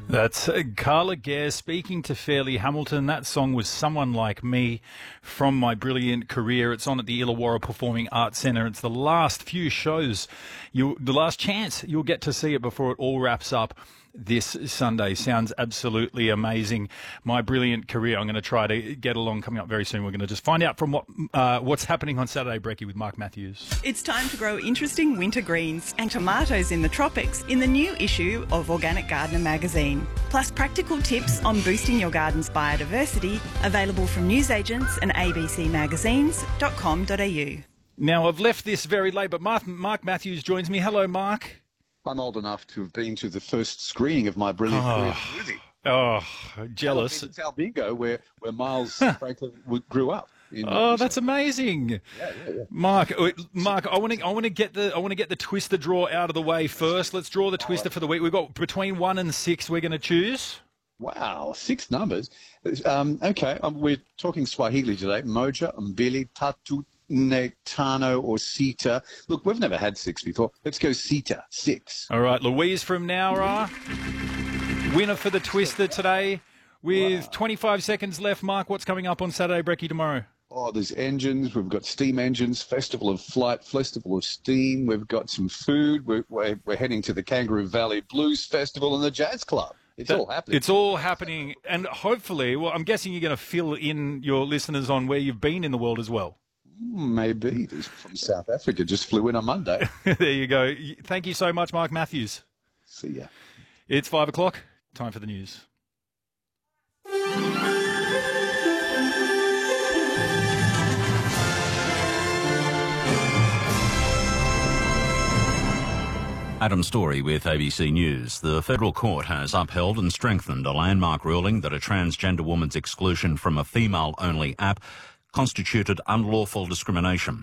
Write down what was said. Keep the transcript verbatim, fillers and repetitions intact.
That's uh, Carla Gare speaking to Fairleigh Hamilton. That song was Someone Like Me from My Brilliant Career. It's on at the Illawarra Performing Arts Centre. It's the last few shows, you, the last chance you'll get to see it before it all wraps up this Sunday. Sounds absolutely amazing. My Brilliant Career. I'm going to try to get along coming up very soon. We're going to just find out from what uh, what's happening on Saturday Brekkie with Mark Matthews. It's time to grow interesting winter greens and tomatoes in the tropics in the new issue of Organic Gardener magazine. Plus practical tips on boosting your garden's biodiversity, available from newsagents and a b c magazines dot com dot a u. Now, I've left this very late, but Mark, Mark Matthews joins me. Hello, Mark. I'm old enough to have been to the first screening of My Brilliant Oh. Career movie. Oh, jealous. It's Albingo, where, where Miles Franklin w- grew up. In Oh, that's amazing, Yeah, yeah, yeah. Mark. uh, Mark, I want to, I want to get the, I want to get the twister draw out of the way first. Let's draw the twister for the week. We've got between one and six. We're going to choose. Wow, six numbers. Um, okay, um, we're talking Swahili today. Moja, Mbili, Tatu, Netano, or Sita. Look, we've never had six before. Let's go Sita, six. All right, Louise from Nowra, winner for the twister today. With Wow. twenty-five seconds left, Mark, what's coming up on Saturday Brekkie tomorrow? Oh, there's engines. We've got steam engines, Festival of Flight, Festival of Steam. We've got some food. We're, we're, we're heading to the Kangaroo Valley Blues Festival and the Jazz Club. It's That- all happening. It's all happening. And hopefully, well, I'm guessing you're going to fill in your listeners on where you've been in the world as well. Maybe. This from South Africa just flew in on Monday. There you go. Thank you so much, Mark Matthews. See ya. It's five o'clock. Time for the news. Adam Story with A B C News. The federal court has upheld and strengthened a landmark ruling that a transgender woman's exclusion from a female-only app constituted unlawful discrimination.